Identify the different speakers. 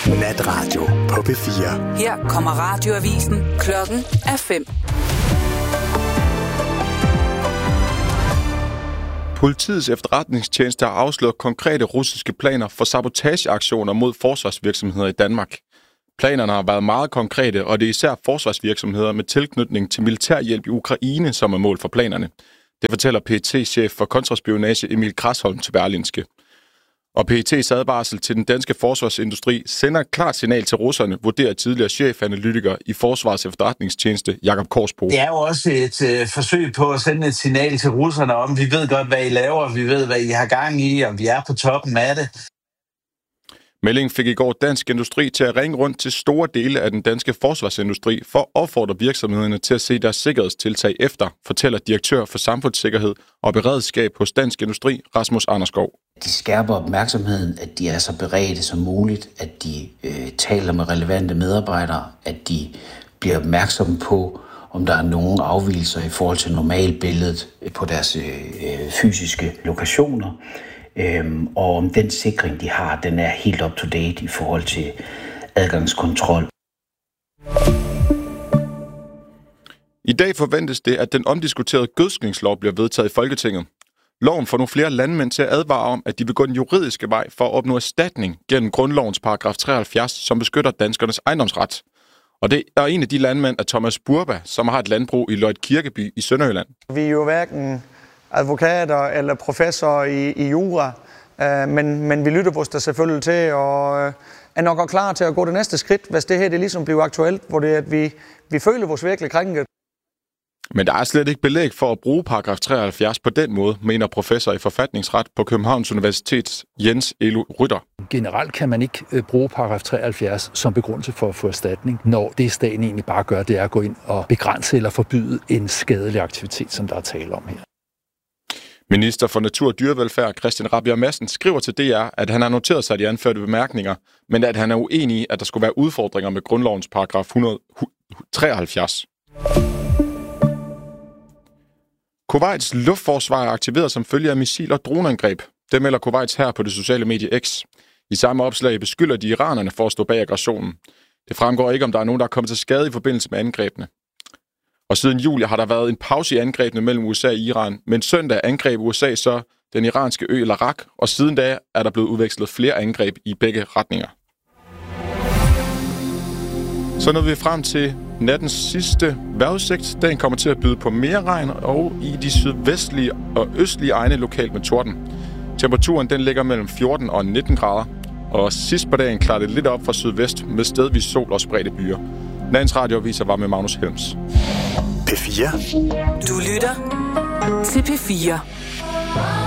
Speaker 1: Natradio på P4.
Speaker 2: Her kommer radioavisen. Klokken er 5.
Speaker 3: Politiets efterretningstjeneste har afsløret konkrete russiske planer for sabotageaktioner mod forsvarsvirksomheder i Danmark. Planerne har været meget konkrete, og det er især forsvarsvirksomheder med tilknytning til militærhjælp i Ukraine, som er mål for planerne. Det fortæller PET-chef for kontraspionage Emil Krasholm til Berlingske. Og PET's advarsel til den danske forsvarsindustri sender et klart signal til russerne, vurderer tidligere chefanalytiker i Forsvarets efterretningstjeneste Jakob Korsbo.
Speaker 4: Det er jo også et forsøg på at sende et signal til russerne om, vi ved godt, hvad I laver, vi ved, hvad I har gang i, og vi er på toppen af det.
Speaker 3: Meldingen fik i går Dansk Industri til at ringe rundt til store dele af den danske forsvarsindustri for at opfordre virksomhederne til at se deres sikkerhedstiltag efter, fortæller direktør for samfundssikkerhed og beredskab hos Dansk Industri, Rasmus Anderskov.
Speaker 5: De skærper opmærksomheden, at de er så beredte som muligt, at de taler med relevante medarbejdere, at de bliver opmærksomme på, om der er nogen afvigelser i forhold til normalbilledet på deres fysiske lokationer. Og om den sikring, de har, den er helt up to date i forhold til adgangskontrol.
Speaker 3: I dag forventes det, at den omdiskuterede gødskningslov bliver vedtaget i Folketinget. Loven får nu flere landmænd til at advare om, at de vil gå den juridiske vej for at opnå erstatning gennem grundlovens paragraf 73, som beskytter danskernes ejendomsret. Og det er en af de landmænd af Thomas Burba, som har et landbrug i Løjt Kirkeby i Sønderjylland.
Speaker 6: Vi er jo hverken advokater eller professorer i jura, men vi lytter vores der selvfølgelig til, og er nok klar til at gå det næste skridt, hvis det her det ligesom bliver aktuelt, hvor det er, at vi føler vores virkelig krænket.
Speaker 3: Men der er slet ikke belæg for at bruge paragraf 73 på den måde, mener professor i forfatningsret på Københavns Universitets Jens Elo Rytter.
Speaker 7: Generelt kan man ikke bruge paragraf 73 som begrundelse for at få erstatning, når det staten egentlig bare gør, det er at gå ind og begrænse eller forbyde en skadelig aktivitet, som der er tale om her.
Speaker 3: Minister for Natur og Dyrevelfærd Christian Rabjerg Madsen skriver til DR, at han har noteret sig de anførte bemærkninger, men at han er uenig i, at der skulle være udfordringer med grundlovens paragraf 173. Kuwaits luftforsvar er aktiveret som følge af missil- og droneangreb. Det melder Kuwaits her på det sociale medie X. I samme opslag beskylder de iranerne for at stå bag aggressionen. Det fremgår ikke, om der er nogen, der er kommet til skade i forbindelse med angrebene. Og siden juli har der været en pause i angrebene mellem USA og Iran, men søndag angreb USA så den iranske ø Larak, og siden da er der blevet udvekslet flere angreb i begge retninger. Så nåede vi frem til nattens sidste vejrudsigt. Dagen kommer til at byde på mere regn, og i de sydvestlige og østlige egne lokalt med torden. Temperaturen den ligger mellem 14 og 19 grader, og sidst på dagen klarer det lidt op fra sydvest med stedvis sol og spredte byer. Dagens radioaviser var med Magnus Helms.
Speaker 1: P4.
Speaker 2: Du lytter til P4.